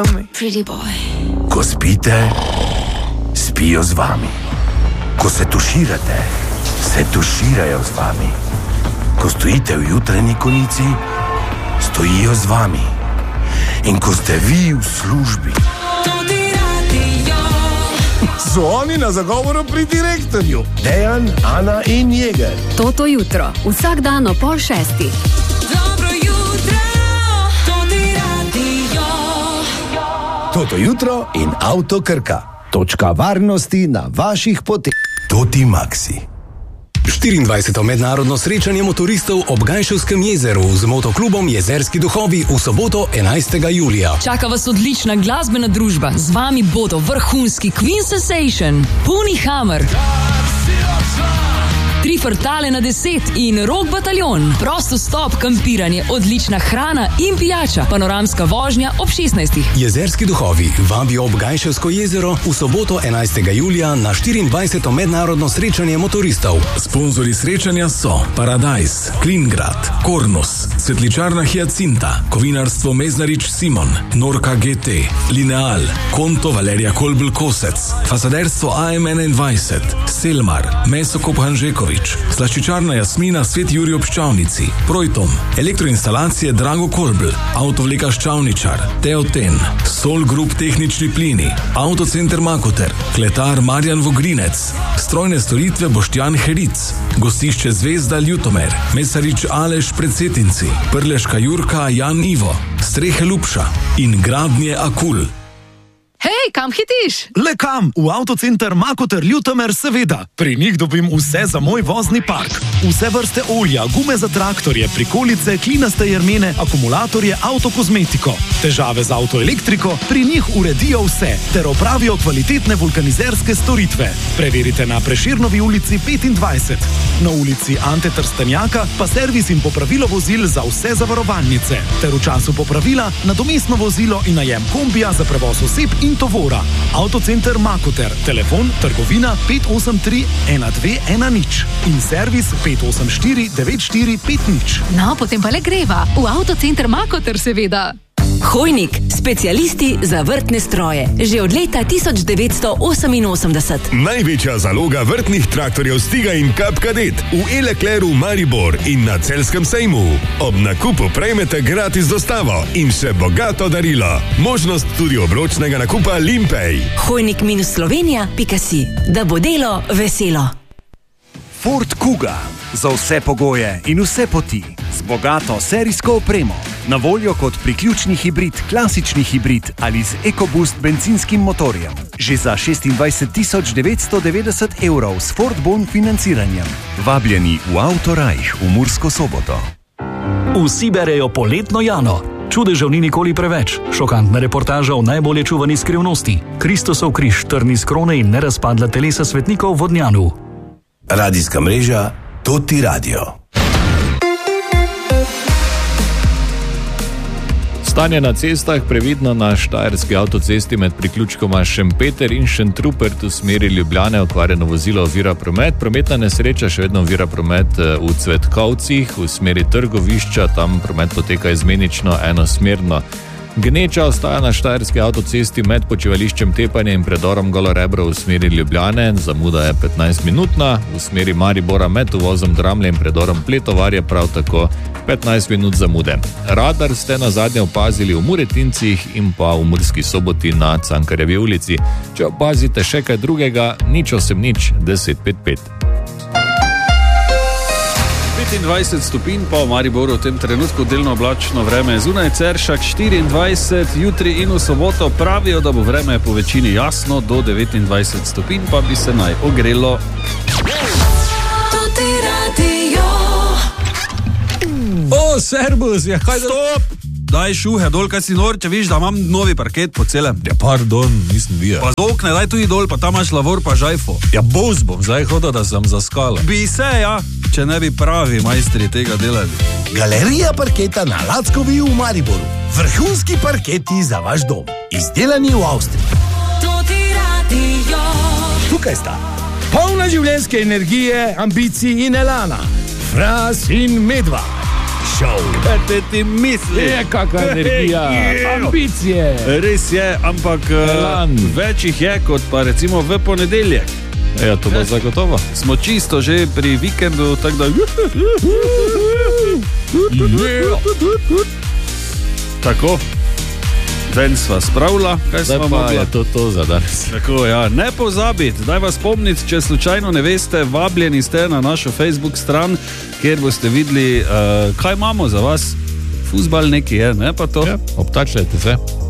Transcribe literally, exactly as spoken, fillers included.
Pretty boy. Ko spite, spijo z vami. Ko se tuširate, se tuširajo z vami. Ko stojite v jutranji konici, stojijo z vami. In ko ste vi v službi, so oni na zagovoru pri direktorju. Dejan, Ana in Jeger. Toto jutro, vsak dan o pol šesti. Dobro jutro, Toti radio. Toto jutro in Avto Krka. Točka varnosti na vaših poteh. Toti Maxi. štiriindvajseto mednarodno srečanje motoristov ob Gajševskem jezeru z motoklubom Jezerski duhovi v soboto enajstega julija. Čaka vas odlična glasbena družba. Z vami bodo vrhunski Queen Sensation, Puni Hammer, Tri frtale na deset in Rock bataljon. Prosto stop, kampiranje, odlična hrana in pijača. Panoramska vožnja ob šestnajstih. Jezerski duhovi vabijo ob Gajševsko jezero v soboto enajstega julija na štiriindvajseto mednarodno srečanje motoristov. Sponzorji srečanja so Paradise, Klingrad, Kornus, Svetličarna Hyacinta, Kovinarstvo Meznarič Simon, Norka G T, Lineal, Konto Valerija Kolbl Kosec, Fasaderstvo A M enaindvajset, Selmar, Mesokop Hanžekovič, Slaščičarna Jasmina Svet Jurij ob Ščavnici, Projtom, Elektroinstalacije Drago Kolbl, Avtovleka Ščavničar, Teoten, Sol Group Tehnični plini, Avtocenter Makoter, Kletar Marjan Vogrinec, Strojne storitve Boštjan Heric, Gostišče Zvezda Ljutomer, Mesarič Aleš Predsetinci, Prleška Jurka Jan Ivo, Strehe Lupša in Gradnje Akul. Hej, kam hitiš? Le kam? V Avtocenter Makoter Ljutomer seveda. Pri njih dobim vse za moj vozni park. Vse vrste olja, gume za traktorje, prikolice, klinaste jermene, akumulatorje, avtokozmetiko. Težave z avtoelektriko, pri njih uredijo vse, ter opravijo kvalitetne vulkanizerske storitve. Preverite na Prešernovi ulici petindvajset. Na ulici Ante Trstenjaka pa servis in popravilo vozil za vse zavarovalnice. Ter v času popravila nadomestno vozilo in najem kombija za prevoz oseb in tovora. Avtocenter Makoter, telefon trgovina pet osem tri ena dve ena nič in servis pet osem štiri devet štiri pet nič. No, potem pa le greva. V Avtocenter Makoter seveda. Hojnik, specialisti za vrtne stroje. Že od leta tisoč devetsto oseminosemdeset. Največja zaloga vrtnih traktorjev Stiga in Kap Kadet v Elekleru Maribor in na Celjskem sejmu. Ob nakupu prejmete gratis dostavo in še bogato darilo. Možnost tudi obročnega nakupa Limpej. Hojnik minus slovenija pika si. Da bo delo veselo. Ford Kuga. Za vse pogoje in vse poti. Z bogato serijsko opremo. Na voljo kot priključni hibrid, klasični hibrid ali z EcoBoost bencinskim motorjem. Že za šestindvajset tisoč devetsto devetdeset evrov s Ford Bon financiranjem. Vabljeni v Autorajh v Mursko Soboto. Vsi berejo poletno Jano. Čudežev ni nikoli preveč. Šokantna reportaža o najbolje čuvani skrivnosti. Kristusov križ, trni z krone in nerazpadla telesa svetnikov v Vodnjanu. Radijska mreža Toti radio. Stanje na cestah previdno na štajerski avtocesti med priključkoma Šempeter in Šentrupert v smeri Ljubljane okvarjeno vozilo ovira promet. Prometna nesreča še vedno ovira promet v Cvetkovcih v smeri Trgovišča, tam promet poteka izmenično enosmerno. Gneča ostaja na štajerski avtocesti med počivališčem Tepanje in predorom Golorebro v smeri Ljubljane, zamuda je petnajst minutna, v smeri Maribora med uvozom Dramlje in predorom Pletovarje prav tako petnajst minut zamude. Radar ste na zadnje opazili v Muretincih in pa v Murski Soboti na Cankarjevi ulici. Če opazite še kaj drugega, nič osem nič deset pet pet. petindvajset stopinj pa v Mariboru v tem trenutku delno oblačno vreme. Zunaj Ceršak štiriindvajset, jutri in v soboto pravijo, da bo vreme po večini jasno, do devetindvajset stopinj pa bi se naj ogrelo. O, servus, ja, kaj da... Stop! Daj šuhe dol, kaj si nor, če viš, da imam novi parket po celem. Ja, pardon, nisem bil. Pa z okne, daj tudi dol, pa tam imaš lavor pa žajfo. Ja, boz bom, zdaj hodil, da sem zaskala. Bi se, ja, če ne bi pravi majstri tega delali. Galerija parketa na Lackovi v Mariboru. Vrhunski parketi za vaš dom. Izdelani v Avstriji. Tukaj sta. Polna življenjske energije, ambicij in elana. Fras in Medva. show. Kaj te ti misli? Je kakšna energija, ambicije. Res je, ampak uh, več jih je kot pa recimo v ponedeljek. Ja, to bo zagotovo. Smo čisto že pri vikendu, tako da... Tako. Ven sva spravila, kaj Zdaj sva pa mogla. je to to za danes. Tako, ja. Ne pozabiti, daj vas spomniti, če slučajno ne veste, vabljeni ste na našo Facebook stran, kjer boste videli, uh, kaj imamo za vas. Fuzbal neki je, ne pa to. Ja, obtačajte se.